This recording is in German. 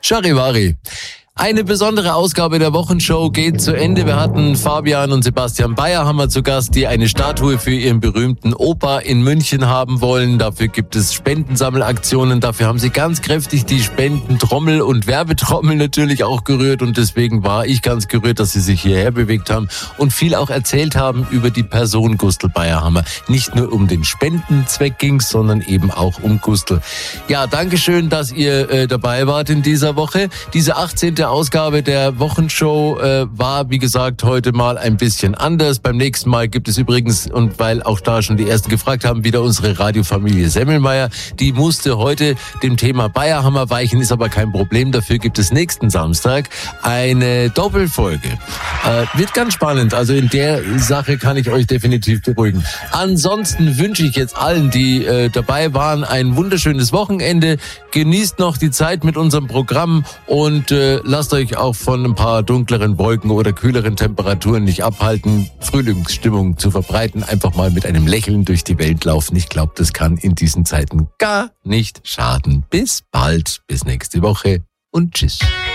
Charivari. Eine besondere Ausgabe der Wochenshow geht zu Ende. Wir hatten Fabian und Sebastian Bayerhammer zu Gast, die eine Statue für ihren berühmten Opa in München haben wollen. Dafür gibt es Spendensammelaktionen. Dafür haben sie ganz kräftig die Spendentrommel und Werbetrommel natürlich auch gerührt. Und deswegen war ich ganz gerührt, dass sie sich hierher bewegt haben und viel auch erzählt haben über die Person Gustl Bayerhammer. Nicht nur um den Spendenzweck ging's, sondern eben auch um Gustl. Ja, Dankeschön, dass ihr dabei wart in dieser Woche. Diese 18. Ausgabe der Wochenshow war, wie gesagt, heute mal ein bisschen anders. Beim nächsten Mal gibt es übrigens, und weil auch da schon die Ersten gefragt haben, wieder unsere Radiofamilie Semmelmeier. Die musste heute dem Thema Bayerhammer weichen, ist aber kein Problem. Dafür gibt es nächsten Samstag eine Doppelfolge. Wird ganz spannend. Also in der Sache kann ich euch definitiv beruhigen. Ansonsten wünsche ich jetzt allen, die dabei waren, ein wunderschönes Wochenende. Genießt noch die Zeit mit unserem Programm und lasst euch auch von ein paar dunkleren Wolken oder kühleren Temperaturen nicht abhalten, Frühlingsstimmung zu verbreiten. Einfach mal mit einem Lächeln durch die Welt laufen. Ich glaube, das kann in diesen Zeiten gar nicht schaden. Bis bald, bis nächste Woche und tschüss.